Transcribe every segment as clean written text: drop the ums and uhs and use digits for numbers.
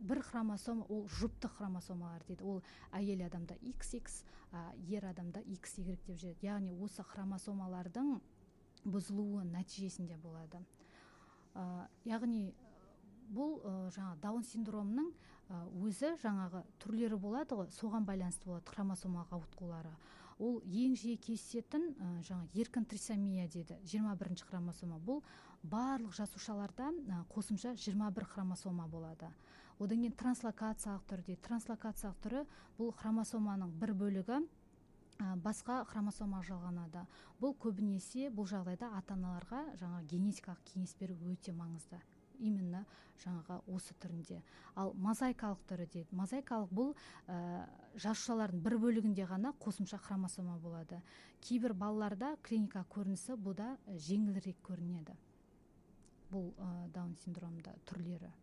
бір хромосома ол жұптық хромосомалар дейді. Ол әйел адамда XX, ер адамда XY деп жүреді. Яғни осы хромосомалардың бұзылуы нәтижесінде болады. Яғни бұл жаңа Даун синдромының өзі жаңағы түрлері болады ғой, соған байланысты болады хромосомалық ауытқулары. Ол ең жиі кездесетін жаңа еркін трисомия дейді, 21-ші хромосома. Бұл барлық жасушаларда қосымша 21 хромосома болады. Одан кейін транслокациялық түрі дейді. Транслокациялық түрі бұл хромосоманың бір бөлігі басқа хромосомаға жалғанады. Бұл көбінесе бұл жағдайда ата-аналарға жаңа генетикалық кеңес беру өте маңызды. Именно жаңағы осы түрінде. Ал мозаикалық түрі дейді. Мозаикалық бұл жасушалардың бір бөлігінде ғана қосымша хромосома болады. Кейбір балаларда клиника көрінісі бұда жеңілірек көрінеді. Бұл Даун синдромда түрлері.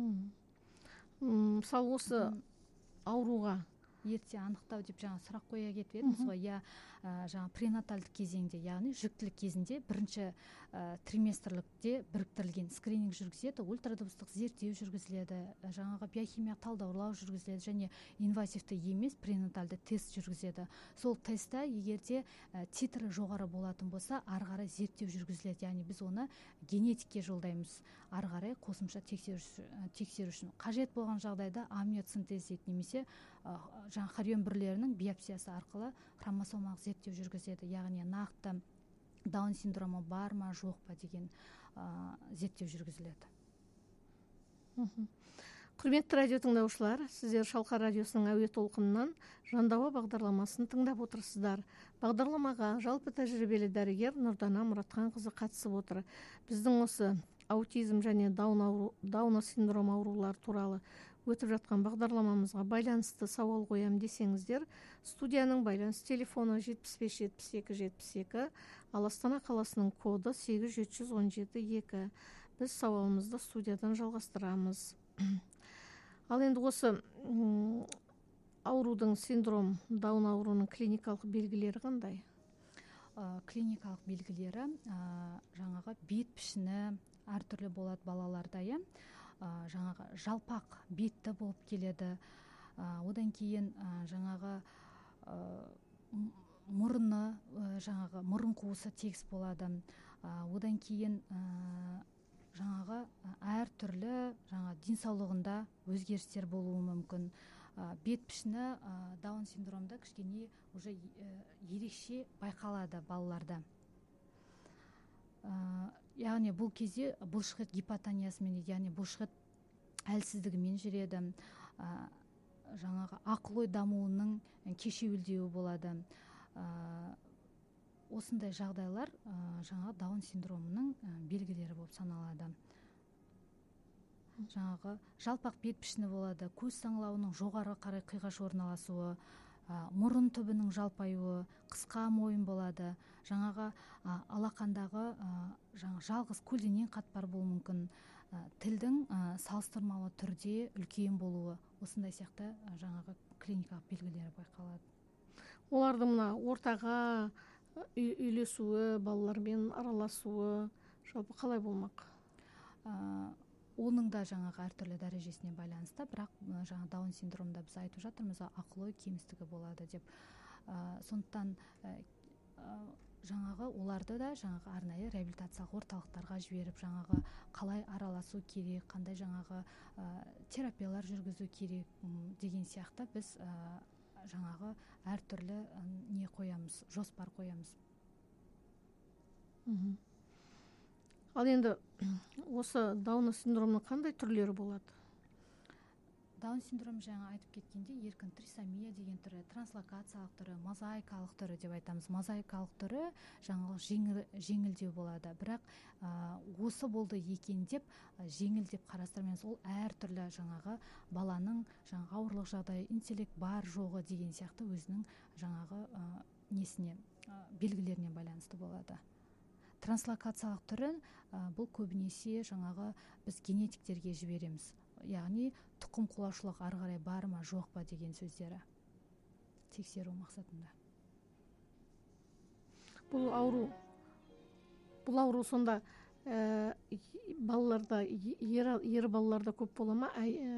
Мысалы осы ауруға ерте анықтау деп жаңа сұрақ қоя кетіп едіңіз ғой. Жаңа пренатальдық кезеңде, яғни жүктілік кезінде бірінші триместрлікте біріктірілген скрининг жүргізеді, ультрадыбыстық зерттеу жүргізіледі, жаңағы биохимиялық талдаулар жүргізіледі және инвазивті емес пренатальды тест жүргізеді. Сол тестта егерде титрі жоғары болатын болса, ары қарай зерттеу жүргізіледі. Яғни біз оны генетикке жолдаймыз. Ары қарай қосымша тексеру үшін қажет болған жағдайда амниоцентез дейді, немесе жаңа хорион бүрлерінің биопсиясы арқылы хромосомалық зерттеу жүргізеді. Яғни нақты Даун синдромы бар ма, жоқ па деген зерттеу жүргізіледі. Құрметті радио тыңдаушылар, сіздер Шалқар радиосының әуе толқынынан Жандауа бағдарламасын тыңдап отырсыздар. Бағдарламаға жалпы тәжірибелі дәрігер Нұрдана Мұратханқызы қатысып отыр. Біздің осы аутизм және Даун синдром аурулары туралы өтіп жатқан бағдарламамызға байланысты сауал қоям десеңіздер, студияның байланыс телефоны 75-72-72, ал Астана қаласының коды 87172. Біз сауалымызды студиядан жалғастырамыз. Ал енді осы аурудың синдром, Даун ауруының клиникалық белгілері қандай? Клиникалық белгілері жаңағы бет пішіні әртүрлі болады балаларда, жаңағы жалпақ бетті болып келеді. Одан кейін жаңағы мұрны, жаңағы мұрын қуысы тегіс болады. Одан кейін жаңағы әртүрлі жаңа денсаулығында өзгерістер болуы мүмкін. Бет пішіні Даун синдромда кішкене уже ерекше байқалады балаларда. Яғни бұл кезде бұлшықет гипотониясымен, яғни бұлшықет әлсіздігімен жүреді. Жаңағы ақыл ой дамуының кешеуілдеуі болады. Осындай жағдайлар жаңағы Даун синдромының белгілері болып саналады. Жаңағы жалпақ бет пішіні болады, көз саңылауының жоғары қарай қиғаш орналасуы, мұрын түбінің жалпаюы, қысқа мойын болады. Жаңағы алақандағы жалғыз көлденең қатпар болуы мүмкін. Тілдің салыстырмалы түрде үлкен болуы, осындай сияқты жаңағы клиникалық белгілері байқалады. Олардың мына ортаға үйлесуі, балалармен араласуы жалпы қалай болмақ? Оның да жаңағы әртүрлі дәрежесіне байланысты, бірақ жаңа Даун синдромда біз айтып жатырмыз, ақыл ой кемістігі болады деп. Сондықтан жаңағы оларды да жаңағы арнайы реабилитациялық орталықтарға жіберіп, жаңағы қалай араласу керек, қандай жаңағы терапиялар жүргізу керек деген сияқты біз жаңағы әртүрлі не қоямыз, жоспар қоямыз. Ал енді осы Даун синдромының қандай түрлері болады? Даун синдромы жаңа айтып кеткенде еркін трисомия деген түрі, транслокациялық түрі, мозаикалық түрі деп айтамыз. Мозаикалық түрі жаңағы жеңілдеу болады. Бірақ осы болды екен деп жеңіл деп қарастырмаймыз. Ол әртүрлі жаңағы баланың жаңағы ауырлық жағдайы, интеллект бар жоғы деген сияқты өзінің жаңағы несіне белгілеріне байланысты болады. Транслокациялық түрі бұл көбінесе жаңағы біз генетиктерге жібереміз. Яғни тұқым қуалаушылық ары қарай бар ма, жоқ па деген сөздері тексеру мақсатында. Бұл ауру сонда балаларда, ер балаларда көп бола ма,